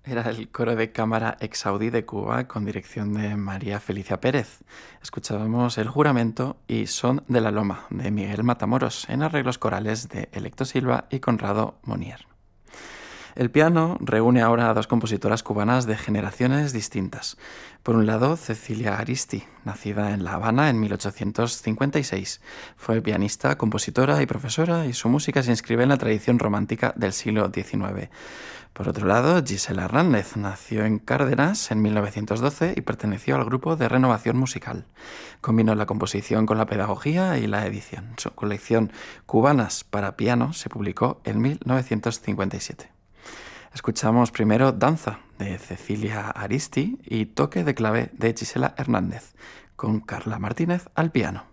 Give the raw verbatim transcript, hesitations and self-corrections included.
Era el coro de cámara Exaudi de Cuba con dirección de María Felicia Pérez. Escuchábamos El Juramento y Son de la Loma de Miguel Matamoros en arreglos corales de Electo Silva y Conrado Monier. El piano reúne ahora a dos compositoras cubanas de generaciones distintas. Por un lado, Cecilia Aristi, nacida en La Habana en mil ochocientos cincuenta y seis. Fue pianista, compositora y profesora, y su música se inscribe en la tradición romántica del siglo diecinueve. Por otro lado, Gisela Hernández nació en Cárdenas en mil novecientos doce y perteneció al grupo de Renovación Musical. Combinó la composición con la pedagogía y la edición. Su colección Cubanas para piano se publicó en mil novecientos cincuenta y siete. Escuchamos primero Danza de Cecilia Aristi y Toque de clave de Gisela Hernández, con Carla Martínez al piano.